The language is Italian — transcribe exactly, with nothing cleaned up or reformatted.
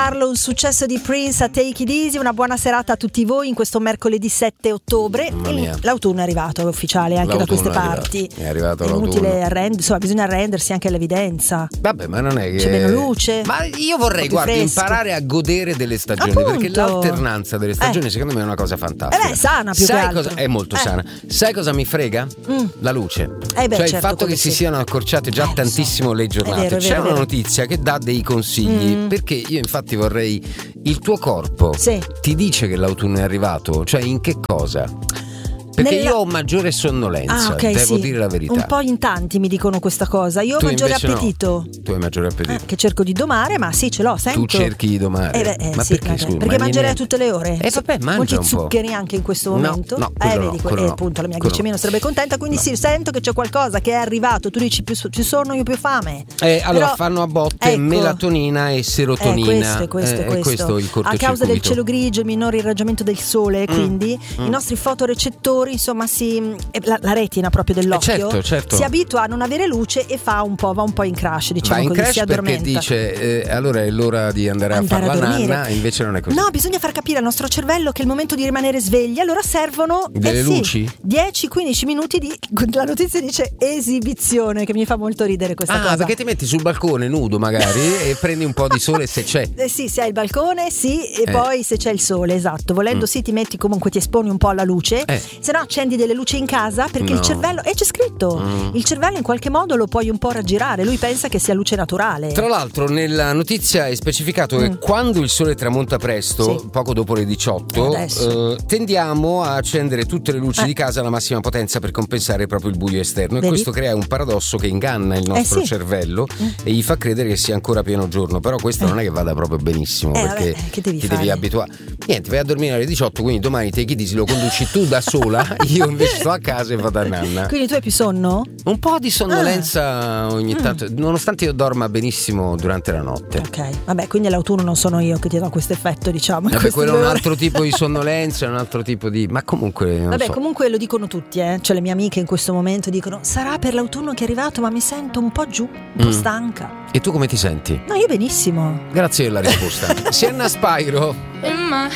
farlo, un successo di Prince a Take It Easy. Una buona serata a tutti voi in questo mercoledì sette ottobre. L'autunno è arrivato, è ufficiale anche l'autunno da queste è parti. Arrivato. È arrivato è l'autunno. inutile arrendersi, insomma, bisogna arrendersi anche all'evidenza. Vabbè, ma non è che c'è meno luce. Ma io vorrei, guarda, fresco. imparare a godere delle stagioni. Appunto. Perché l'alternanza delle stagioni eh. secondo me è una cosa fantastica. Eh beh, sana più Sai che altro. cosa è molto eh. sana. Sai cosa mi frega? Mm. La luce. Eh beh, cioè certo, il fatto che sì. si siano accorciate già eh, tantissimo so. le giornate. È vero, è C'è vero, una vero. notizia che dà dei consigli, mm. perché io infatti vorrei, il tuo corpo sì. ti dice che l'autunno è arrivato? Cioè in che cosa? Perché Nella... io ho maggiore sonnolenza, ah, okay, devo sì. dire la verità. Un po' in tanti mi dicono questa cosa. Io ho tu maggiore appetito. No. Tu hai maggiore appetito. Eh, che cerco di domare, ma sì, ce l'ho, sento. Tu cerchi di domare. Eh beh, eh, ma sì, perché, scusa, perché mangerei a niente? tutte le ore. Eh vabbè, mangia molti un po'. zuccheri anche in questo momento. No, no, eh, no, vedi, quello eh, no. appunto la mia Quello glicemia no. non sarebbe contenta, quindi no. sì, sento che c'è qualcosa che è arrivato. Tu dici più, più sonno, io più fame. Eh, allora Però, fanno a botte ecco, melatonina e serotonina. Eh, questo, è questo, eh, è questo. È questo il A cortocircuito. causa del cielo grigio, il minore irraggiamento del sole, mm. quindi mm. i nostri fotorecettori, insomma, si la, la retina proprio dell'occhio eh certo, certo. si abitua a non avere luce e fa un po', va un po' in crash, diciamo va in così, crash si addormenta. perché dice eh, allora è l'ora di andare, andare a fare a la dormire. nanna, invece non è così. No, bisogna far capire al nostro cervello che è il momento di rimanere svegli, allora servono delle eh sì, luci? dieci quindici minuti di, la notizia dice esibizione, che mi fa molto ridere questa ah, cosa. perché ti metti sul balcone nudo magari e prendi un po' di sole se c'è. Eh sì, se hai il balcone, sì, e eh. poi se c'è il sole, esatto. Volendo mm. sì, ti metti comunque, ti esponi un po' alla luce, eh. se no accendi delle luci in casa perché no. il cervello, e c'è scritto, mm. il cervello in qualche modo lo puoi un po' raggirare, lui pensa che sia luce naturale. Tra l'altro nella notizia è specificato che mm. quando il sole tramonta presto, sì. poco dopo le diciotto, eh, tendiamo a accendere tutte le luci eh. di casa alla massima potenza per compensare proprio il buio esterno. Vedi? E questo crea un paradosso che inganna il nostro eh sì. cervello mm. e gli fa credere che sia ancora pieno giorno. Però questo eh. non è che vada proprio benissimo, eh, perché vabbè, che devi ti fare? devi abituare. Niente, vai a dormire alle diciotto, quindi domani Take It Easy lo conduci tu da sola, io invece sto a casa e vado a nanna. Quindi tu hai più sonno? Un po' di sonnolenza ah. ogni tanto, mm. nonostante io dorma benissimo durante la notte. Ok, vabbè, quindi l'autunno non sono io che ti do questo effetto, diciamo. Vabbè, quello è un altro tipo di sonnolenza, è un altro tipo di. Ma comunque. Non Vabbè, so. comunque lo dicono tutti, eh. Cioè le mie amiche in questo momento dicono: sarà per l'autunno che è arrivato, ma mi sento un po' giù, un po' mm. stanca. E tu come ti senti? No, io benissimo. Grazie per la risposta. Sienna Spyro.